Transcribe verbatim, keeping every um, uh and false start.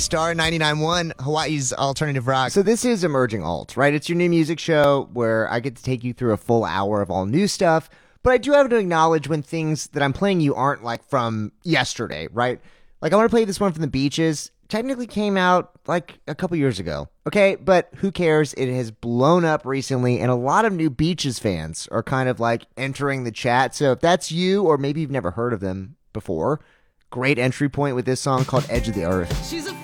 Star ninety-nine point one, Hawaii's alternative rock. So this is Emerging Alt, right? It's your new music show where I get to take you through a full hour of all new stuff. But I do have to acknowledge when things that I'm playing you aren't like from yesterday, right? Like I want to play this one from the Beaches. Technically came out like a couple years ago. Okay, but who cares? It has blown up recently, and a lot of new Beaches fans are kind of like entering the chat. So if that's you, or maybe you've never heard of them before, great entry point with this song called Edge of the Earth. She's a